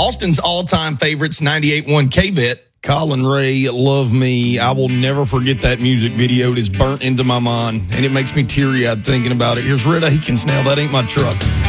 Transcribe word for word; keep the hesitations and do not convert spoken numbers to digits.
Austin's all-time favorites, ninety-eight point one K-Vet. Colin Ray, Love Me. I will never forget that music video. It is burnt into my mind, and it makes me teary-eyed thinking about it. Here's Rhett Akins now. That Ain't My Truck.